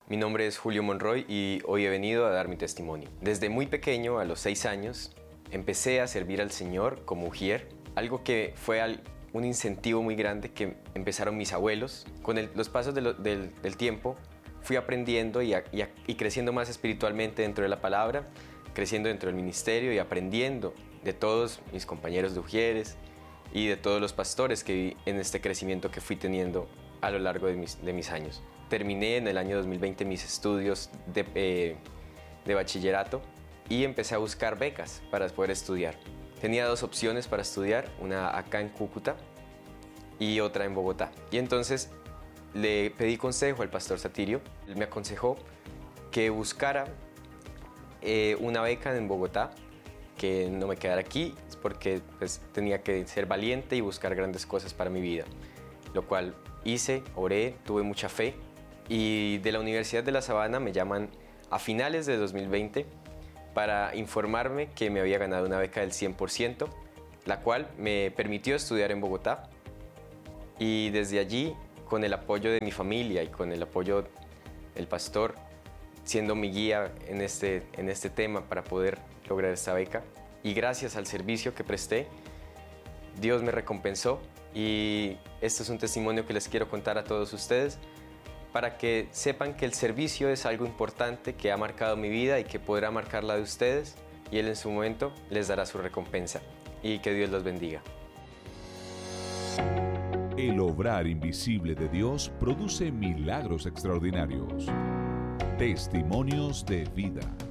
Mi nombre es Julio Monroy y hoy he venido a dar mi testimonio. Desde muy pequeño, a los 6 años, empecé a servir al Señor como ujier, algo que fue un incentivo muy grande que empezaron mis abuelos. Con los pasos del tiempo fui aprendiendo y creciendo más espiritualmente dentro de la palabra, creciendo dentro del ministerio y aprendiendo de todos mis compañeros de ujieres y de todos los pastores que vi en este crecimiento que fui teniendo a lo largo de mis años. Terminé en el año 2020 mis estudios de bachillerato y empecé a buscar becas para poder estudiar. Tenía 2 opciones para estudiar, una acá en Cúcuta y otra en Bogotá. Y entonces le pedí consejo al pastor Satirio. Él me aconsejó que buscara una beca en Bogotá, que no me quedara aquí, porque pues, tenía que ser valiente y buscar grandes cosas para mi vida. Lo cual hice, oré, tuve mucha fe. Y de la Universidad de La Sabana me llaman a finales de 2020 para informarme que me había ganado una beca del 100%, la cual me permitió estudiar en Bogotá. Y desde allí, con el apoyo de mi familia y con el apoyo del pastor, siendo mi guía en este tema para poder lograr esta beca, y gracias al servicio que presté, Dios me recompensó. Y este es un testimonio que les quiero contar a todos ustedes, para que sepan que el servicio es algo importante que ha marcado mi vida y que podrá marcar la de ustedes, y Él en su momento les dará su recompensa. Y que Dios los bendiga. El obrar invisible de Dios produce milagros extraordinarios. Testimonios de vida.